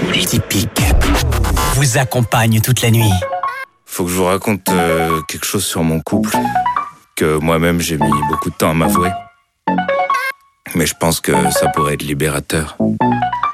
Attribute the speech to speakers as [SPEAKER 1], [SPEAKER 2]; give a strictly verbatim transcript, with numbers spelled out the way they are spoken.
[SPEAKER 1] Typique vous accompagne toute la nuit.
[SPEAKER 2] Faut que je vous raconte euh, quelque chose sur mon couple que moi-même j'ai mis beaucoup de temps à m'avouer. Mais je pense que ça pourrait être libérateur.